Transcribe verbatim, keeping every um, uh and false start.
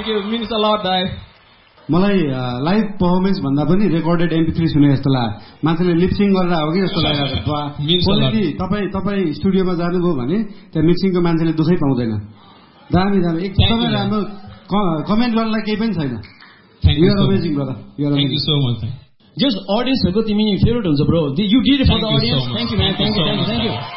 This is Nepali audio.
Thank you. Means a lot, Dai. मलाई लाइभ पर्फर्मेन्स भन्दा पनि रेकर्डेड एमपी थ्री सुने जस्तो लाग्यो मान्छेले लिपसिङ गरेर हो कि जस्तो लागिरहेको क्वालिटी तपाईँ तपाईँ स्टुडियोमा जानुभयो भने त्यहाँ मिक्सिङको मान्छेले दुःखै पाउँदैन दामी दामी एकदमै राम्रो कमेन्ट गर्नलाई केही पनि छैन you are amazing brother you are thank you so much just अडियन्सहरूको तिमी फेभरेट हुन्छ bro you did for the audience thank you man thank you thank you